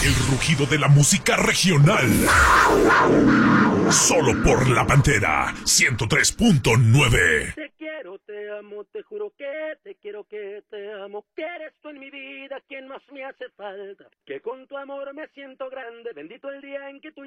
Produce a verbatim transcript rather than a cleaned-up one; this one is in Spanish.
El rugido de la música regional. Solo por La Pantera ciento tres punto nueve. Te quiero, te amo, te juro que te quiero, que te amo, que eres tú en mi vida quien más me hace falta, que con tu amor me siento grande, bendito el día en que tú